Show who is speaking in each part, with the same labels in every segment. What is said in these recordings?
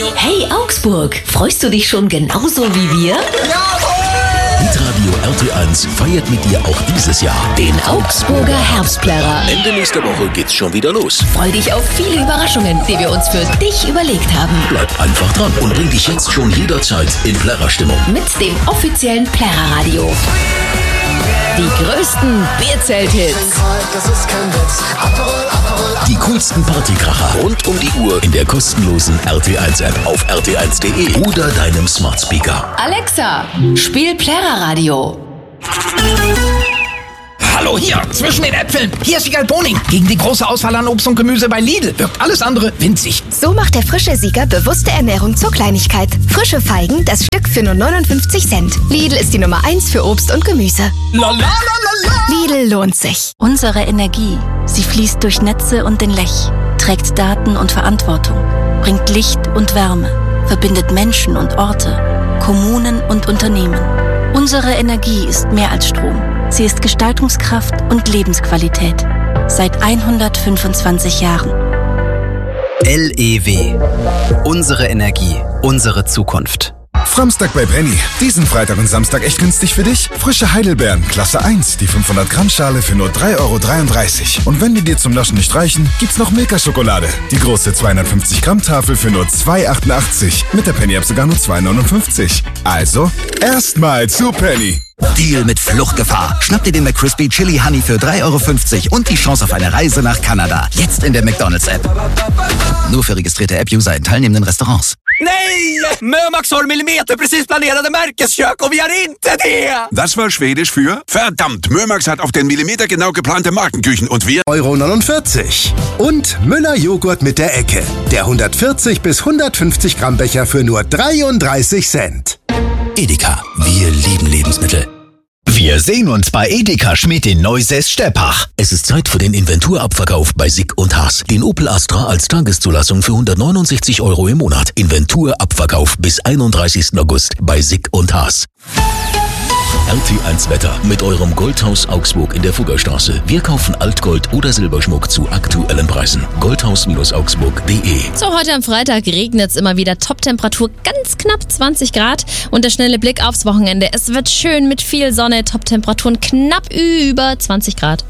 Speaker 1: Radio.
Speaker 2: Hey Augsburg, freust du dich schon genauso wie wir?
Speaker 3: Hitradio RT1 feiert mit dir auch dieses Jahr
Speaker 2: Den Augsburger Herbstplärrer.
Speaker 3: Ende nächster Woche geht's schon wieder los.
Speaker 2: Freu dich auf viele Überraschungen, die wir uns für dich überlegt haben.
Speaker 3: Bleib einfach dran und bring dich jetzt schon jederzeit in Plärrerstimmung.
Speaker 2: Mit dem offiziellen Plärrerradio. Die größten Bierzelt-Hits.
Speaker 3: Die coolsten Partykracher rund um die Uhr in der kostenlosen RT1-App auf rt1.de oder deinem Smart Speaker.
Speaker 2: Alexa, spiel Plärrerradio.
Speaker 1: Hallo, hier, zwischen den Äpfeln. Hier ist Wiegald Boning. Gegen die große Auswahl an Obst und Gemüse bei Lidl wirkt alles andere winzig.
Speaker 4: So macht der frische Sieger bewusste Ernährung zur Kleinigkeit. Frische Feigen, das Stück für nur 59 Cent. Lidl ist die Nummer 1 für Obst und Gemüse. Lidl lohnt sich.
Speaker 5: Unsere Energie, sie fließt durch Netze und den Lech, trägt Daten und Verantwortung, bringt Licht und Wärme, verbindet Menschen und Orte, Kommunen und Unternehmen. Unsere Energie ist mehr als Strom. Sie ist Gestaltungskraft und Lebensqualität. Seit 125 Jahren.
Speaker 6: LEW. Unsere Energie, unsere Zukunft.
Speaker 7: Framstag bei Penny. Diesen Freitag und Samstag echt günstig für dich? Frische Heidelbeeren, Klasse 1, die 500 Gramm Schale für nur 3,33 €. Und wenn die dir zum Naschen nicht reichen, gibt's noch Milka-Schokolade. Die große 250 Gramm Tafel für nur 2,88 €. Mit der Penny-App sogar nur 2,59 €. Also, erstmal zu Penny.
Speaker 6: Deal mit Fluchtgefahr. Schnapp dir den McCrispy Chili Honey für 3,50 € und die Chance auf eine Reise nach Kanada. Jetzt in der McDonalds-App. Nur für registrierte App-User in teilnehmenden Restaurants.
Speaker 1: Nej! Mömax har millimeterprecis planerade märkeskök och vi har inte det!
Speaker 8: Das war Schwedisch für verdammt, Mömax hat auf den Millimeter genau geplante Markenküchen und wir...
Speaker 9: €49. Und Müller Joghurt mit der Ecke. Der 140 bis 150 Gramm Becher für nur 33 Cent.
Speaker 3: Edeka, wir lieben Lebensmittel.
Speaker 9: Wir sehen uns bei Edeka Schmidt in Neusäß-Steppach.
Speaker 3: Es ist Zeit für den Inventurabverkauf bei Sick und Haas. Den Opel Astra als Tageszulassung für 169 € im Monat. Inventurabverkauf bis 31. August bei Sick und Haas. RT1 Wetter mit eurem Goldhaus Augsburg in der Fuggerstraße. Wir kaufen Altgold oder Silberschmuck zu aktuellen Preisen. Goldhaus-augsburg.de.
Speaker 10: So, heute am Freitag regnet es immer wieder. Toptemperatur ganz knapp 20 Grad. Und der schnelle Blick aufs Wochenende. Es wird schön mit viel Sonne. Toptemperaturen knapp über 20 Grad.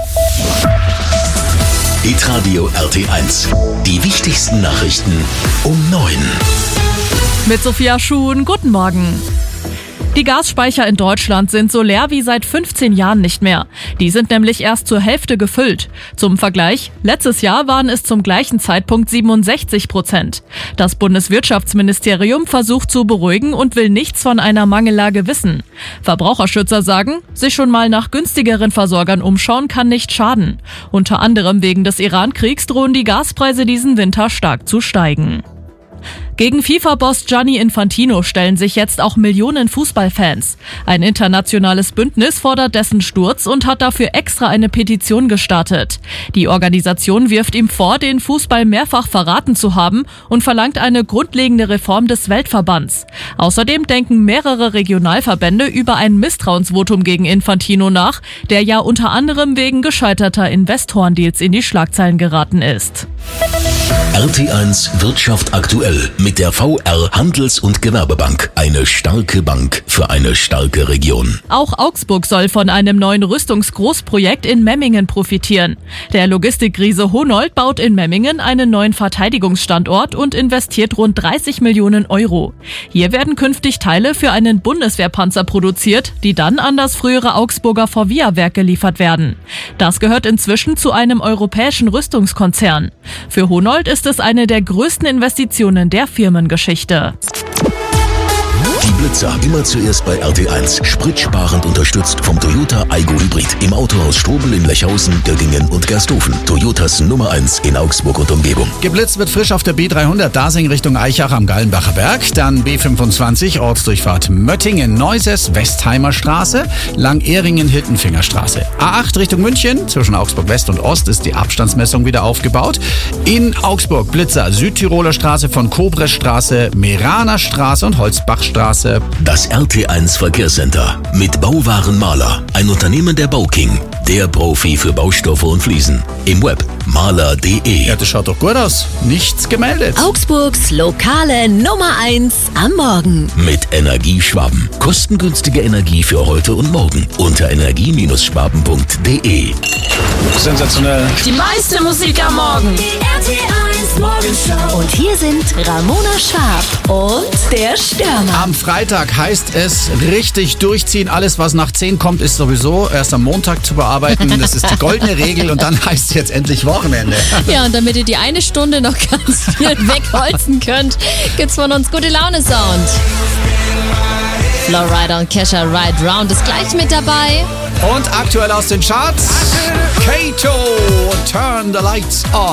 Speaker 3: Hitradio RT1. Die wichtigsten Nachrichten um 9.
Speaker 11: Mit Sophia Schuhn, guten Morgen. Die Gasspeicher in Deutschland sind so leer wie seit 15 Jahren nicht mehr. Die sind nämlich erst zur Hälfte gefüllt. Zum Vergleich, letztes Jahr waren es zum gleichen Zeitpunkt 67%. Das Bundeswirtschaftsministerium versucht zu beruhigen und will nichts von einer Mangellage wissen. Verbraucherschützer sagen, sich schon mal nach günstigeren Versorgern umschauen kann nicht schaden. Unter anderem wegen des Iran-Kriegs drohen die Gaspreise diesen Winter stark zu steigen. Gegen FIFA-Boss Gianni Infantino stellen sich jetzt auch Millionen Fußballfans. Ein internationales Bündnis fordert dessen Sturz und hat dafür extra eine Petition gestartet. Die Organisation wirft ihm vor, den Fußball mehrfach verraten zu haben und verlangt eine grundlegende Reform des Weltverbands. Außerdem denken mehrere Regionalverbände über ein Misstrauensvotum gegen Infantino nach, der ja unter anderem wegen gescheiterter Investorendeals in die Schlagzeilen geraten ist.
Speaker 3: RT1 Wirtschaft aktuell mit der VR Handels- und Gewerbebank. Eine starke Bank für eine starke Region.
Speaker 11: Auch Augsburg soll von einem neuen Rüstungsgroßprojekt in Memmingen profitieren. Der Logistikriese Honold baut in Memmingen einen neuen Verteidigungsstandort und investiert rund 30 Millionen €. Hier werden künftig Teile für einen Bundeswehrpanzer produziert, die dann an das frühere Augsburger Forvia-Werk geliefert werden. Das gehört inzwischen zu einem europäischen Rüstungskonzern. Für Honold ist es eine der größten Investitionen der Firmengeschichte.
Speaker 3: Die Blitzer immer zuerst bei RT1. Spritsparend unterstützt vom Toyota Aygo Hybrid. Im Autohaus Strobel in Lechhausen, Döttingen und Gersthofen. Toyotas Nummer 1 in Augsburg und Umgebung.
Speaker 12: Geblitzt wird frisch auf der B300 Dasing Richtung Eichach am Gallenbacher Berg. Dann B25 Ortsdurchfahrt Möttingen, Neusäß, Westheimer Straße, Lang-Ehringen, Hiltenfinger Straße. A8 Richtung München. Zwischen Augsburg West und Ost ist die Abstandsmessung wieder aufgebaut. In Augsburg Blitzer Südtiroler Straße von Kobres Straße, Meraner Straße und Holzbachstraße WhatsApp.
Speaker 3: Das RT1 Verkehrscenter mit Bauwarenmaler, ein Unternehmen der Bauking, der Profi für Baustoffe und Fliesen. Im Web maler.de.
Speaker 12: Ja, das schaut doch gut aus. Nichts gemeldet.
Speaker 2: Augsburgs lokale Nummer 1 am Morgen.
Speaker 3: Mit Energieschwaben. Kostengünstige Energie für heute und morgen. Unter energie-schwaben.de.
Speaker 12: Sensationell.
Speaker 2: Die meiste Musik am Morgen. Die RT1 Morgenshow. Und hier sind Ramona Schwarb und der Stürmer.
Speaker 12: Am Freitag heißt es richtig durchziehen. Alles, was nach 10 kommt, ist sowieso erst am Montag zu bearbeiten. Das ist die goldene Regel und dann heißt es jetzt endlich Wochenende.
Speaker 10: Ja, und damit ihr die eine Stunde noch ganz viel wegholzen könnt, gibt's von uns gute Laune Sound. Flowrider und Kesha Ride Round ist gleich mit dabei.
Speaker 12: Und aktuell aus den Charts, Kato, Turn the Lights On.